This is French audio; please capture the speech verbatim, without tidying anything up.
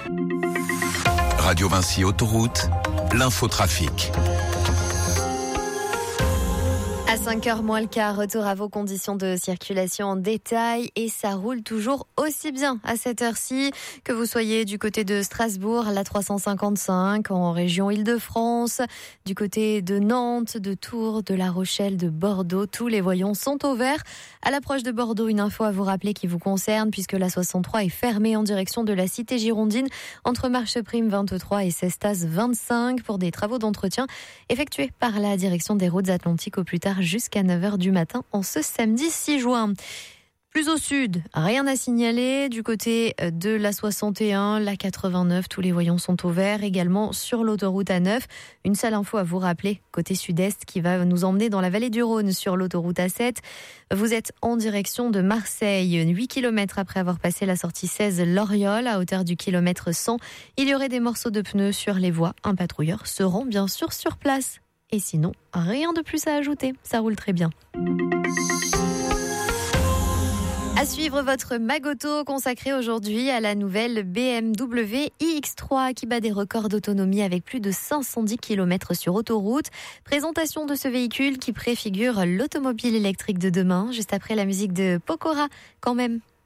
Radio Vinci Autoroute, l'infotrafic. À cinq heures moins le quart, retour à vos conditions de circulation en détail et ça roule toujours aussi bien à cette heure-ci. Que vous soyez du côté de Strasbourg, la trois cent cinquante-cinq, en région Île-de-France, du côté de Nantes, de Tours, de La Rochelle, de Bordeaux, tous les voyants sont au vert. À l'approche de Bordeaux, une info à vous rappeler qui vous concerne puisque la soixante-trois est fermée en direction de la cité girondine entre Marche Prime vingt-trois et Cestas vingt-cinq pour des travaux d'entretien effectués par la direction des routes atlantiques au plus tard jusqu'à neuf heures du matin en ce samedi six juin. Plus au sud, rien à signaler. Du côté de la soixante et un, la quatre-vingt-neuf, tous les voyants sont au vert. Également sur l'autoroute A neuf. Une seule info à vous rappeler, côté sud-est, qui va nous emmener dans la vallée du Rhône sur l'autoroute A sept. Vous êtes en direction de Marseille, huit kilomètres après avoir passé la sortie seize Loriol, à hauteur du kilomètre cent. Il y aurait des morceaux de pneus sur les voies. Un patrouilleur se rend bien sûr sur place. Et sinon, rien de plus à ajouter. Ça roule très bien. À suivre votre Magoto consacré aujourd'hui à la nouvelle B M W i X trois qui bat des records d'autonomie avec plus de cinq cent dix kilomètres sur autoroute. Présentation de ce véhicule qui préfigure l'automobile électrique de demain, juste après la musique de Pokora quand même.